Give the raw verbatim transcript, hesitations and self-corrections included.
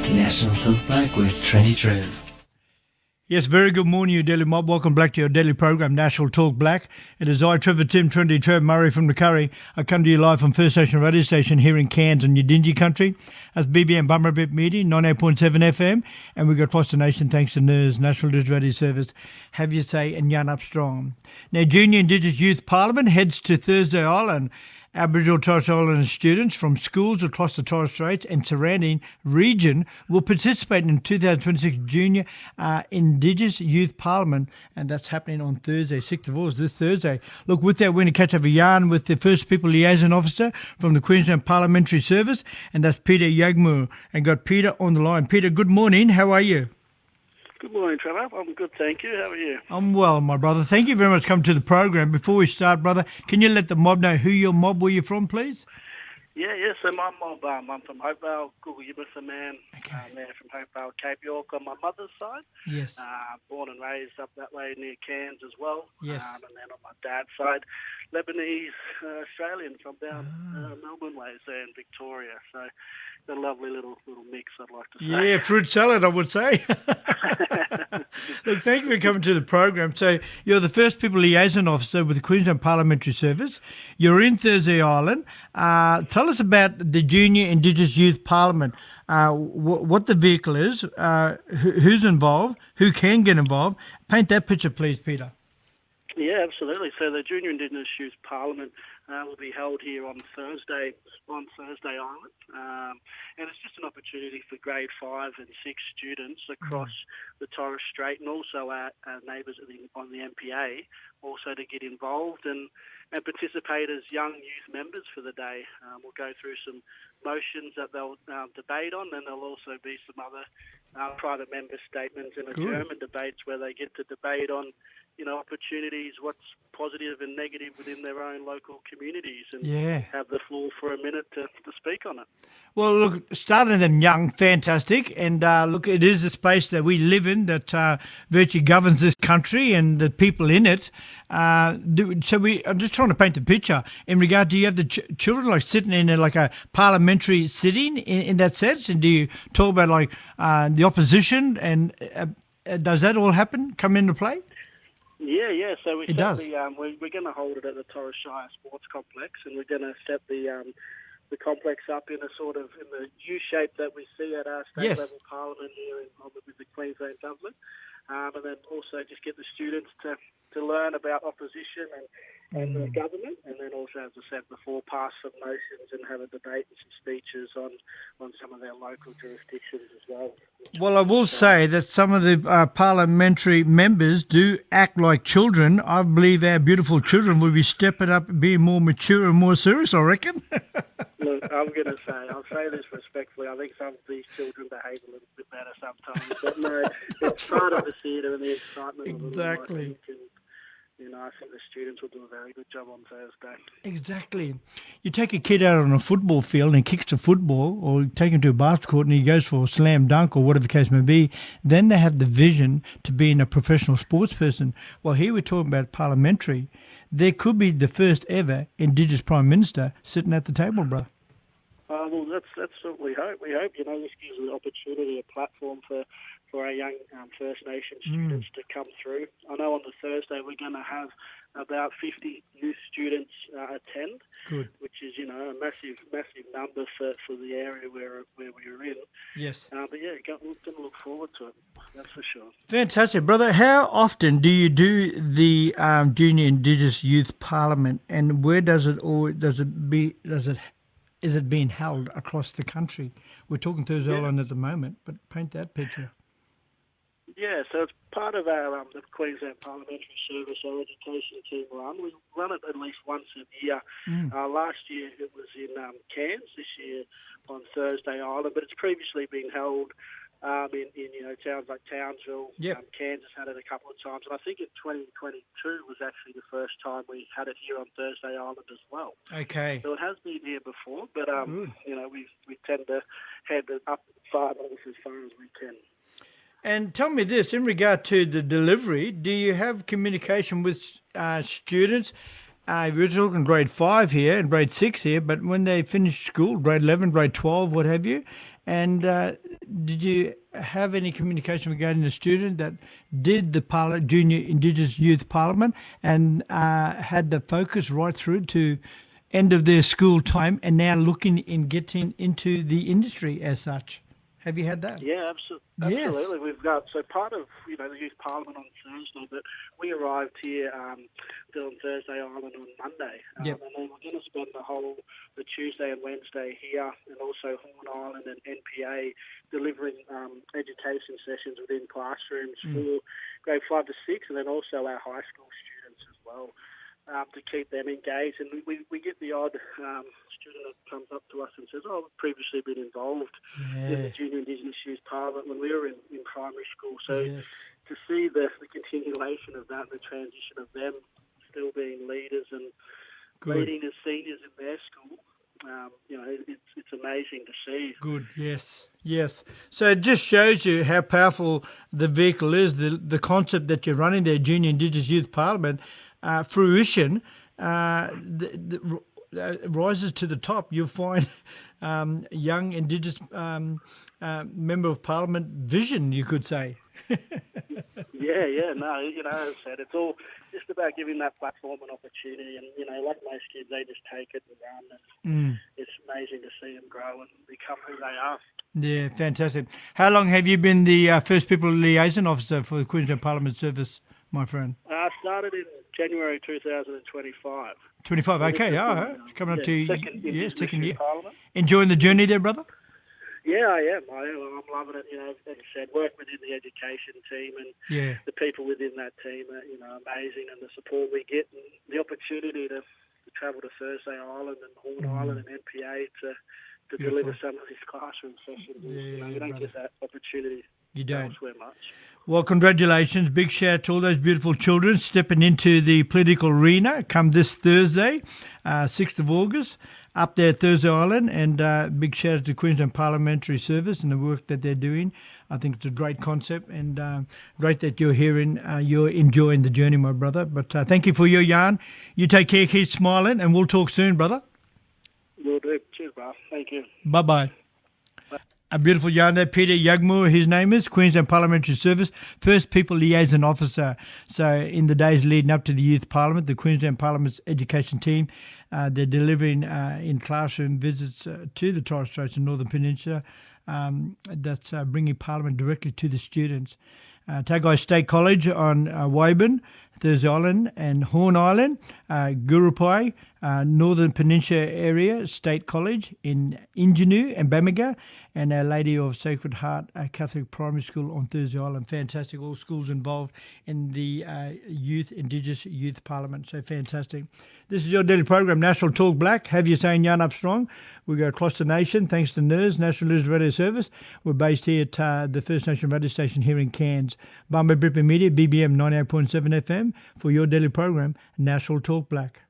National Talk Black with Trendy Trev. Yes, very good morning, you Daily Mob. Welcome back to your daily program, National Talk Black. It is I, Trevor Tim, Trendy Trev Murray from the Curry. I come to you live from First Nation Radio Station here in Cairns in Yidinji country. That's B B M Bummerbip Media, ninety-eight point seven F M. And we've got across the nation thanks to N I R S, National Digital Radio Service. Have your say and yarn up strong. Now, Junior Indigenous Youth Parliament heads to Thursday Island. Aboriginal and Torres Strait Islander students from schools across the Torres Straits and surrounding region will participate in two thousand twenty-six Junior uh, Indigenous Youth Parliament, and that's happening on Thursday, sixth of August, this Thursday. Look, with that, we're going to catch up a yarn with the First People Liaison Officer from the Queensland Parliamentary Service, and that's Peter Yagmur. And got Peter on the line. Peter, good morning. How are you? Good morning, Trevor. I'm good, thank you. How are you? I'm well, my brother. Thank you very much for coming to the program. Before we start, brother, can you let the mob know who your mob, where you're from, please? Yeah, yeah. So my mob, um, I'm from Hopevale, Google Yibitha man. Okay. Um, they're from Hopevale, Cape York on my mother's side. Yes. Uh, born and raised up that way near Cairns as well. Yes. Um, and then on my dad's side, Lebanese uh, Australian from down Ah. uh, Melbourne ways there in Victoria. So a lovely little little mix, I'd like to say. Yeah, fruit salad, I would say. Look, thank you for coming to the program. So you're the First People Liaison Officer with the Queensland Parliamentary Service. You're in Thursday Island. Uh, tell us about the Junior Indigenous Youth Parliament, uh, wh- what the vehicle is, uh, who- who's involved, who can get involved. Paint that picture, please, Peter. Yeah, absolutely. So the Junior Indigenous Youth Parliament uh, will be held here on Thursday, on Thursday Island, um, and it's just an opportunity for grade five and six students across mm. the Torres Strait and also our, our neighbours on the M P A also to get involved and, and participate as young youth members for the day. Um, we'll go through some motions that they'll um, debate on, and there'll also be some other uh, private member statements and adjournment debates where they get to debate on, you know, opportunities, what's positive and negative within their own local communities, and yeah. have the floor for a minute to, to speak on it. Well, look, starting them young, fantastic. And uh, look, it is a space that we live in that uh, virtually governs this country and the people in it. Uh, do, so we, I'm just trying to paint the picture in regard to, you have the ch- children like sitting in a, like a parliamentary sitting in, in that sense? And do you talk about like uh, the opposition and uh, does that all happen, come into play? Yeah, yeah. So we it set does. the, um, we, we're going to hold it at the Torres Shire Sports Complex, and we're going to set the um, the complex up in a sort of in the U shape that we see at our state yes. level parliament here in, on the, with the Queensland government, um, and then also just get the students to, to learn about opposition and, and mm. the government, and then also, as I said before, pass some motions and have a debate and some speeches on, on some of their local jurisdictions as well. Well, I will say that some of the uh, parliamentary members do act like children. I believe our beautiful children will be stepping up and being more mature and more serious, I reckon. Look, I'm going to say, I'll say this respectfully, I think some of these children behave a little bit better sometimes. But no, it's part of the theatre and the excitement of it. Exactly. And, you know, I think the students will do a very good job on Thursday. Exactly. You take a kid out on a football field and he kicks the football, or you take him to a basketball court and he goes for a slam dunk or whatever the case may be, then they have the vision to being a professional sports person. Well, here we're talking about parliamentary. There could be the first ever Indigenous Prime Minister sitting at the table, bro. Uh, well, that's that's what we hope. We hope, you know, this gives an opportunity, a platform for, for our young um, First Nation students mm. to come through. I know on the Thursday we're going to have about fifty youth students uh, attend, Good. which is, you know, a massive, massive number for, for the area where where we are in. Yes. Uh, but yeah, we're going to look forward to it, that's for sure. Fantastic, brother. How often do you do the um, Junior Indigenous Youth Parliament, and where does it, or does it be, does it, is it being held across the country? We're talking Thursday Yeah. Island at the moment, but paint that picture. Yeah, so it's part of our um, the Queensland Parliamentary Service, our education team run. We run it at least once a year. Mm. Uh, last year it was in um, Cairns, this year on Thursday Island, but it's previously been held um, in, in you know towns like Townsville. Yep. Um, Kansas had it a couple of times, and I think in twenty twenty-two was actually the first time we had it here on Thursday Island as well. Okay. So it has been here before, but um, Good. you know we we tend to head up far north as far as we can. And tell me this, in regard to the delivery, do you have communication with uh, students? Uh, we're talking grade five here and grade six here, but when they finish school, grade eleven, grade twelve, what have you, and uh, did you have any communication regarding the student that did the parliament, Junior Indigenous Youth Parliament and uh, had the focus right through to end of their school time and now looking in getting into the industry as such? Have you had that? Yeah, absolutely. Yes. Absolutely. We've got, so part of, you know, the Youth Parliament on Thursday, but we arrived here um, on Thursday Island on Monday. Um, yep. And then we're going to spend the whole, the Tuesday and Wednesday here, and also Horn Island and N P A delivering um, education sessions within classrooms mm. for grade five to six, and then also our high school students as well. Um, to keep them engaged, and we, we get the odd um, student that comes up to us and says, oh, I've previously been involved yeah. in the Junior Indigenous Youth Parliament when we were in, in primary school. So yes. to see the, the continuation of that, the transition of them still being leaders and Good. leading as seniors in their school, um, you know, it's, it's amazing to see. Good, yes, yes. So it just shows you how powerful the vehicle is, the, the concept that you're running there, Junior Indigenous Youth Parliament. Uh, fruition uh, the, the, uh, rises to the top. You'll find um, young Indigenous um, uh, member of Parliament vision, you could say. yeah, yeah, no, you know, as I said, it's all just about giving that platform an opportunity, and you know, like most kids, they just take it and run. And mm. It's amazing to see them grow and become who they are. Yeah, fantastic. How long have you been the uh, First People Liaison Officer for the Queensland Parliament Service, my friend? I uh, started in January two thousand twenty-five. twenty-five, okay, oh, right. Coming yeah, up to second, yeah, second year. Parliament. Enjoying the journey there, brother? Yeah, I am. I am. I'm loving it. You know, as I said, work within the education team, and yeah. the people within that team are, you know, amazing, and the support we get, and the opportunity to, to travel to Thursday Island and Horn mm. Island and N P A to to Beautiful. deliver some of these classroom sessions. Yeah, you know, you don't brother. get that opportunity. You don't. Elsewhere much. Well, congratulations. Big shout out to all those beautiful children stepping into the political arena come this Thursday, uh, sixth of August, up there at Thursday Island. And uh, big shout out to Queensland Parliamentary Service and the work that they're doing. I think it's a great concept, and uh, great that you're here and uh, you're enjoying the journey, my brother. But uh, thank you for your yarn. You take care, keep smiling, and we'll talk soon, brother. Will do. Cheers, bro. Thank you. Bye-bye. A beautiful yarn there, Peter Yugmoor, his name is, Queensland Parliamentary Service, First People Liaison Officer. So in the days leading up to the Youth Parliament, the Queensland Parliament's education team, uh, they're delivering uh, in classroom visits uh, to the Torres Straits and Northern Peninsula. Um, that's uh, bringing Parliament directly to the students. Uh, Tagai State College on uh, Waban, Thursday Island and Horn Island, uh, Gurupai, uh, Northern Peninsula area, State College in Ingenuee and Bamaga, and Our Lady of Sacred Heart uh, Catholic Primary School on Thursday Island. Fantastic, all schools involved in the uh, Youth Indigenous Youth Parliament, so fantastic. This is your daily program, National Talk Black. Have you saying yarn up strong? We go across the nation, thanks to N E R S, National News Radio Service. We're based here at uh, the First Nation radio station here in Cairns. Bombay Brisbane Media, B B M ninety-eight point seven F M, for your daily program, National Talk Black.